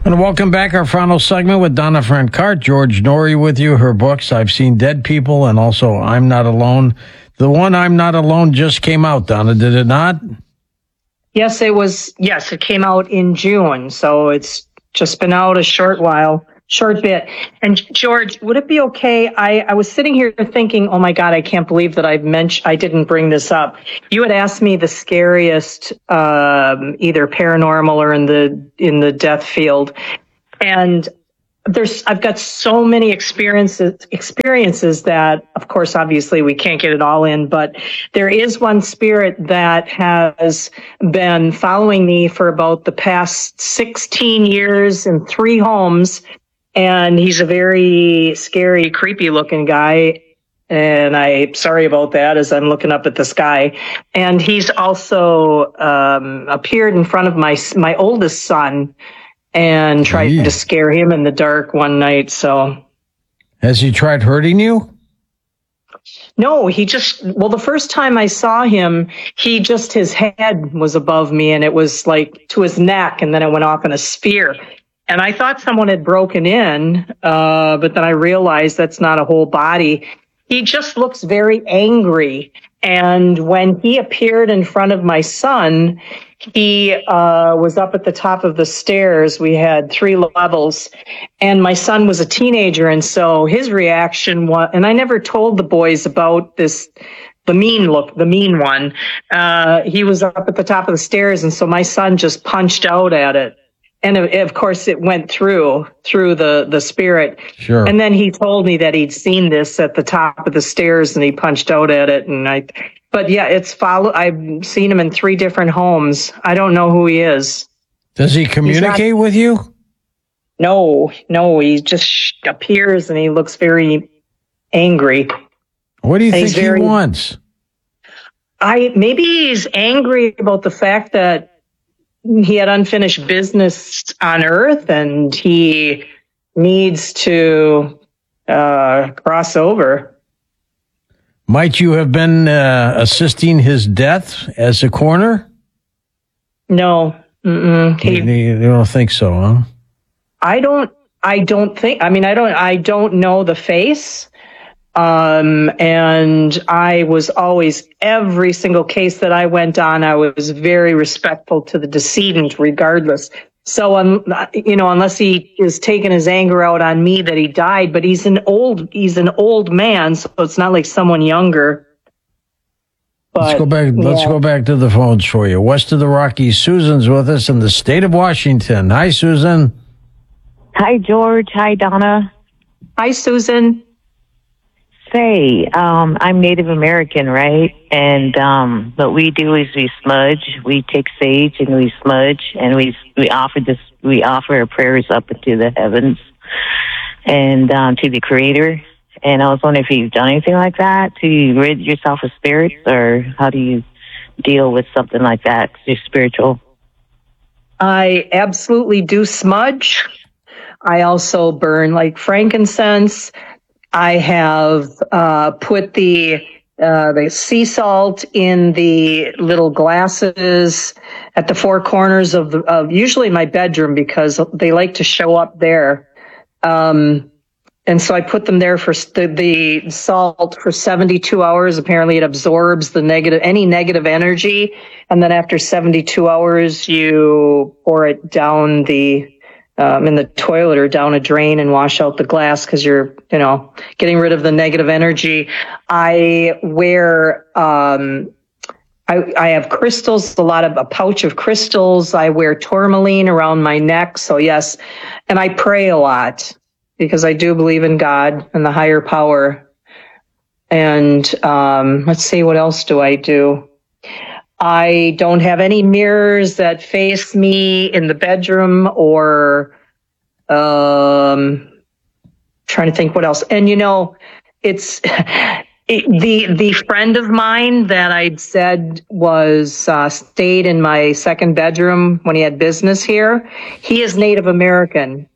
And welcome back. Our final segment with Donna Francart. George Noory with you. Her books, I've Seen Dead People, and also I'm Not Alone. The one I'm Not Alone just came out, Donna, did it not? Yes, it was. Yes, it came out in June. So it's just been out a short bit. And George, would it be okay? I was sitting here thinking, oh my God, I can't believe that I didn't bring this up. You had asked me the scariest, either paranormal or in the death field. And I've got so many experiences that, of course, obviously we can't get it all in, but there is one spirit that has been following me for about the past 16 years in 3 homes. And he's a very scary, creepy looking guy. And I'm sorry about that as I'm looking up at the sky. And he's also appeared in front of my oldest son and tried to scare him in the dark one night. So, has he tried hurting you? No, the first time I saw him, his head was above me and it was like to his neck, and then it went off in a sphere. And I thought someone had broken in, but then I realized that's not a whole body. He just looks very angry. And when he appeared in front of my son, he was up at the top of the stairs. We had 3 levels, and my son was a teenager. And so his reaction was, and I never told the boys about this, the mean one. He was up at the top of the stairs, and so my son just punched out at it. And of course, it went through the spirit. Sure. And then he told me that he'd seen this at the top of the stairs, and he punched out at it. But yeah, I've seen him in 3 different homes. I don't know who he is. Does he communicate with you? No. He just appears, and he looks very angry. What do you think he wants? Maybe he's angry about the fact that he had unfinished business on Earth, and he needs to cross over. Might you have been assisting his death as a coroner? No. You don't think so, huh? I don't think. I mean, I don't know the face. And I was always, every single case that I went on, I was very respectful to the decedent regardless. So, unless he is taking his anger out on me that he died, but he's an old man, so it's not like someone younger. But, Let's go back to the phones for you. West of the Rockies, Susan's with us in the state of Washington. Hi, Susan. Hi, George. Hi, Donna. Hi, Susan. Say, I'm Native American, right? And what we do is we smudge. We take sage and we smudge, and we offer our prayers up into the heavens and to the Creator. And I was wondering if you've done anything like that to rid yourself of spirits, or how do you deal with something like that? 'Cause you're spiritual. I absolutely do smudge. I also burn like frankincense. I have put the sea salt in the little glasses at the 4 corners of usually my bedroom, because they like to show up there. And so I put them there for the salt for 72 hours. Apparently it absorbs any negative energy. And then after 72 hours, you pour it down in the toilet or down a drain and wash out the glass, because you're, getting rid of the negative energy. I wear, I have crystals, a pouch of crystals. I wear tourmaline around my neck. So yes. And I pray a lot, because I do believe in God and the higher power. And, let's see, what else do I do? I don't have any mirrors that face me in the bedroom, or trying to think what else. And it's the friend of mine that I'd said was stayed in my second bedroom when he had business here. He is Native American.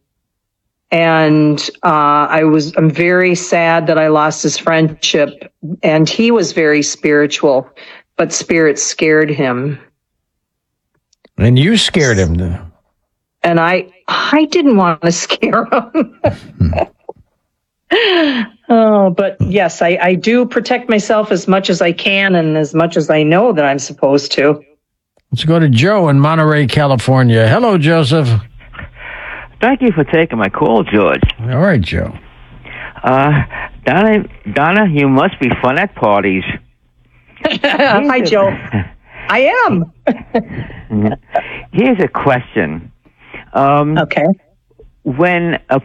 And I'm very sad that I lost his friendship, and he was very spiritual, but spirit scared him. And you scared him. And I didn't want to scare him. Oh, but yes, I do protect myself as much as I can and as much as I know that I'm supposed to. Let's go to Joe in Monterey, California. Hello, Joseph. Thank you for taking my call, George. All right, Joe. Donna, you must be fun at parties. Hi, Joe. I am. Here's a question. Okay. When a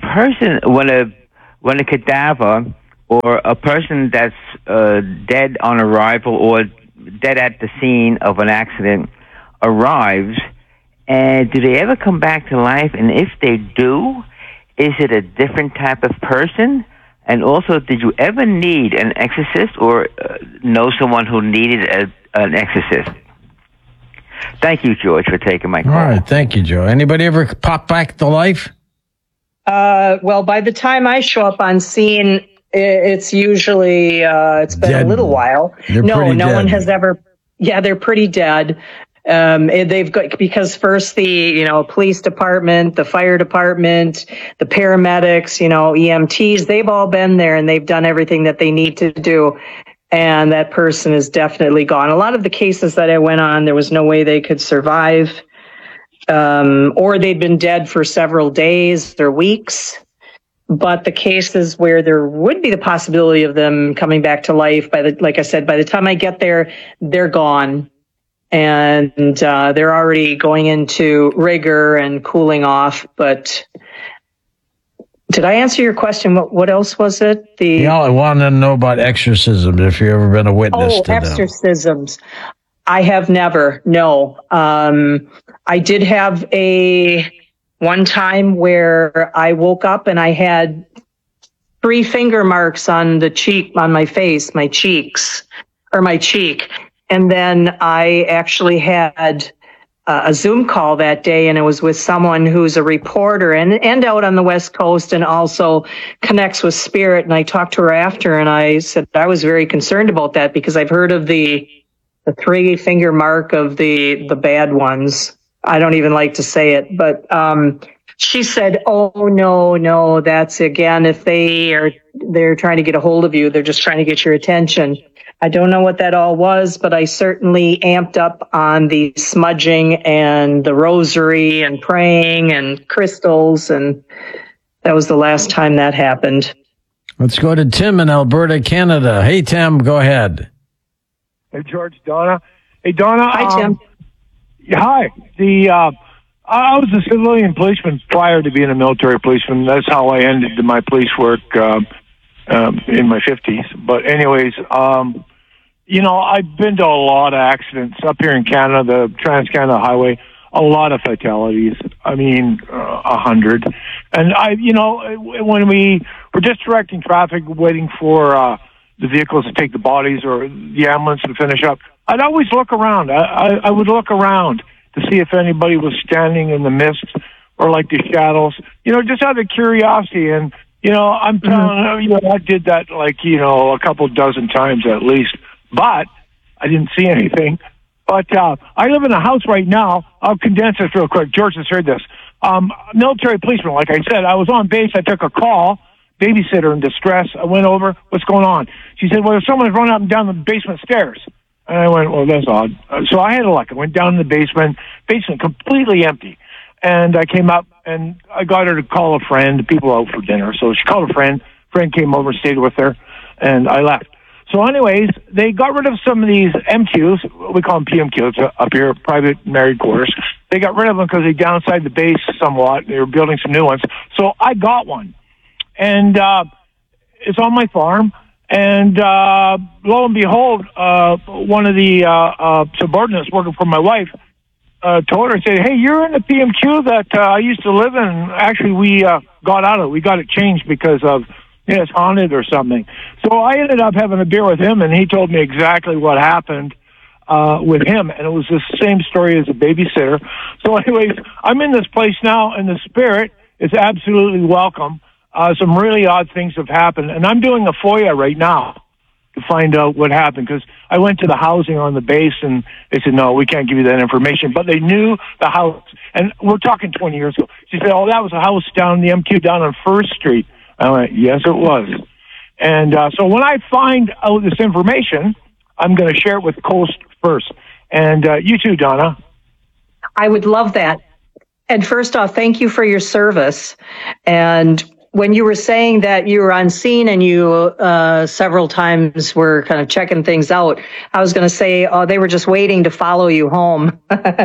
cadaver or a person that's dead on arrival or dead at the scene of an accident arrives, and do they ever come back to life? And if they do, is it a different type of person? And also, did you ever need an exorcist or know someone who needed an exorcist? Thank you, George, for taking my call. All right, thank you, Joe. Anybody ever pop back to life? Well, by the time I show up on scene, it's usually, it's been Dead. a little while. No one has ever, they're pretty dead. They've got, because first the, police department, the fire department, the paramedics, EMTs, they've all been there and they've done everything that they need to do. And that person is definitely gone. A lot of the cases that I went on, there was no way they could survive. Or they'd been dead for several days or weeks. But the cases where there would be the possibility of them coming back to life, like I said, by the time I get there, they're gone. And they're already going into rigor and cooling off. But did I answer your question? What else was it? I want to know about exorcisms, if you've ever been a witness to them. Exorcisms. I have never, no. I did have one time where I woke up and I had 3 finger marks on my face, my cheeks, or my cheek. And then I actually had a Zoom call that day, and it was with someone who's a reporter and out on the West Coast and also connects with spirit. And I talked to her after, and I said I was very concerned about that because I've heard of the 3 finger mark of the bad ones. I don't even like to say it, but she said, "Oh no, that's again if they're trying to get a hold of you, they're just trying to get your attention." I don't know what that all was, but I certainly amped up on the smudging and the rosary and praying and crystals, and that was the last time that happened. Let's go to Tim in Alberta, Canada. Hey, Tim, go ahead. Hey, George, Donna. Hey, Donna. Hi, Tim. Hi. I was a civilian policeman prior to being a military policeman. That's how I ended my police work in my 50s. But anyways, I've been to a lot of accidents up here in Canada, the Trans-Canada Highway, a lot of fatalities. I mean, 100. And when we were just directing traffic, waiting for the vehicles to take the bodies or the ambulance to finish up, I'd always look around. I would look around to see if anybody was standing in the mist or like the shadows, just out of curiosity. And, I'm telling you, I did that a couple dozen times at least, but I didn't see anything. But I live in a house right now. I'll condense this real quick. George has heard this. Military policeman, like I said, I was on base. I took a call, babysitter in distress. I went over, what's going on? She said, well, someone's running up and down the basement stairs. And I went, well, that's odd. So I had a look. I went down in the basement completely empty. And I came up and I got her to call a friend, people out for dinner. So she called a friend. Friend came over and stayed with her, and I left. So anyways, they got rid of some of these MQs. We call them PMQs up here, private married quarters. They got rid of them because they downsized the base somewhat. They were building some new ones. So I got one. And it's on my farm. And lo and behold, one of the subordinates working for my wife told her, said, hey, you're in the PMQ that I used to live in. Actually, we got out of it. We got it changed because of it's haunted or something. So I ended up having a beer with him, and he told me exactly what happened with him. And it was the same story as a babysitter. So anyways, I'm in this place now, and the spirit is absolutely welcome. Some really odd things have happened. And I'm doing a FOIA right now to find out what happened, because I went to the housing on the base and they said, no, we can't give you that information. But they knew the house, and we're talking 20 years ago. She said, oh, that was a house down in the MQ down on First Street. I went, yes, it was. And so when I find out this information, I'm going to share it with Coast first. And you too, Donna. I would love that. And first off, thank you for your service. And when you were saying that you were on scene and you several times were kind of checking things out, I was going to say, oh, they were just waiting to follow you home.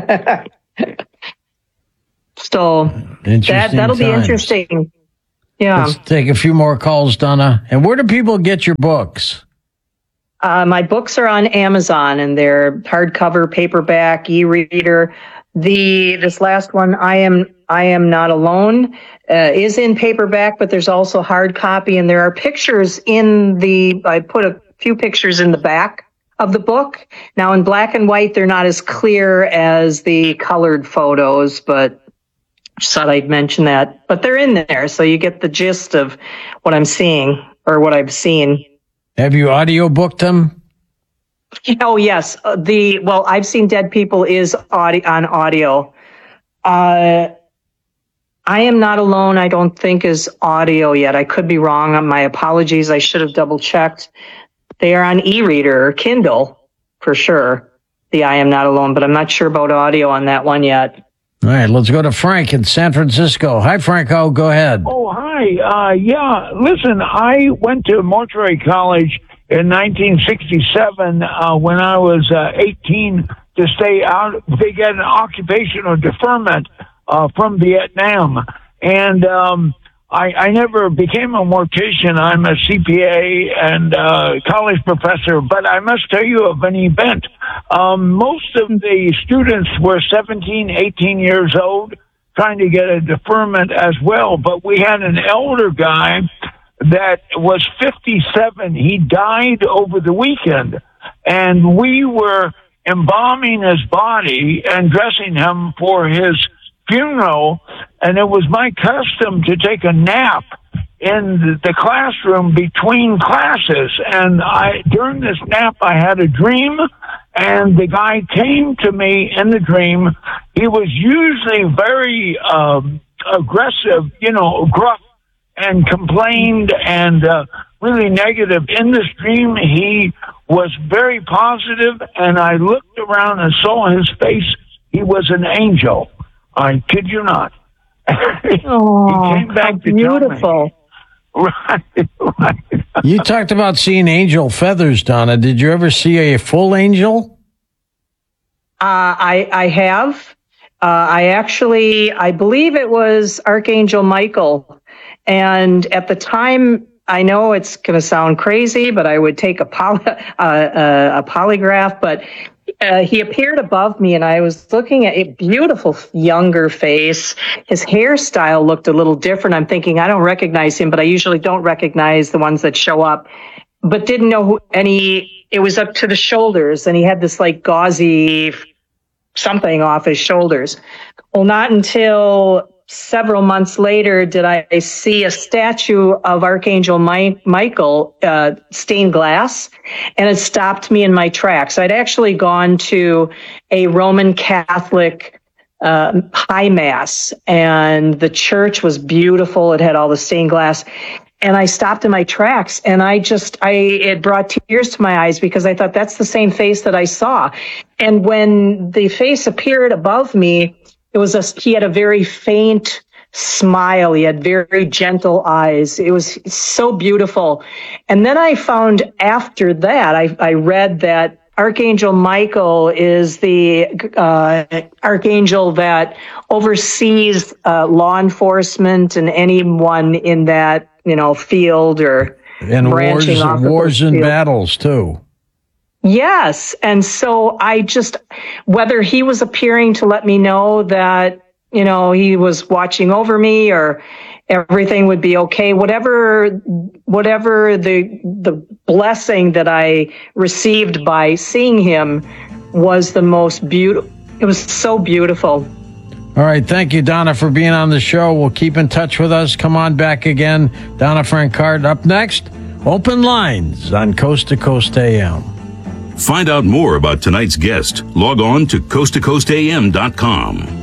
So that'll be interesting. Yeah. Let's take a few more calls, Donna. And where do people get your books? My books are on Amazon, and they're hardcover, paperback, e-reader. This last one, I am not alone, is in paperback, but there's also hard copy, and there are pictures I put a few pictures in the back of the book. Now in black and white, they're not as clear as the colored photos, but just thought I'd mention that. But they're in there, so you get the gist of what I'm seeing or what I've seen. Have you audiobooked them? Oh, yes. I've Seen Dead People is on audio. I Am Not Alone, I don't think is audio yet. I could be wrong. My apologies. I should have double checked. They are on e-reader or Kindle for sure. The I Am Not Alone, but I'm not sure about audio on that one yet. All right, let's go to Frank in San Francisco. Hi, Franco. Go ahead. Oh, hi. Yeah, listen, I went to Mortuary College in 1967 when I was 18 to stay out. They get an occupational deferment from Vietnam. And I never became a mortician. I'm a CPA and college professor, but I must tell you of an event. Most of the students were 17, 18 years old, trying to get a deferment as well. But we had an elder guy that was 57. He died over the weekend, and we were embalming his body and dressing him for his funeral, and it was my custom to take a nap in the classroom between classes. And during this nap, I had a dream, and the guy came to me in the dream. He was usually very aggressive, gruff, and complained and really negative. In this dream, he was very positive, and I looked around and saw his face. He was an angel. I kid you not. Oh, he came back to beautiful. Right. You talked about seeing angel feathers, Donna. Did you ever see a full angel? I have. I believe it was Archangel Michael. And at the time, I know it's going to sound crazy, but I would take a polygraph, but he appeared above me, and I was looking at a beautiful younger face. His hairstyle looked a little different. I'm thinking, I don't recognize him, but I usually don't recognize the ones that show up, but didn't know it was up to the shoulders, and he had this like gauzy something off his shoulders. Well, not until several months later did I see a statue of Archangel Michael, stained glass, and it stopped me in my tracks. I'd actually gone to a Roman Catholic high mass, and the church was beautiful. It had all the stained glass. And I stopped in my tracks, and it brought tears to my eyes because I thought that's the same face that I saw. And when the face appeared above me, he had a very faint smile. He had very gentle eyes. It was so beautiful. And then I found after that, I read that Archangel Michael is the archangel that oversees law enforcement and anyone in that field or and branching off wars and battles too. Yes. And so whether he was appearing to let me know that, he was watching over me or everything would be okay, whatever the blessing that I received by seeing him was the most beautiful. It was so beautiful. All right. Thank you, Donna, for being on the show. We'll keep in touch with us. Come on back again. Donna Francard. Up next, Open Lines on Coast to Coast AM. Find out more about tonight's guest. Log on to coasttocoastam.com.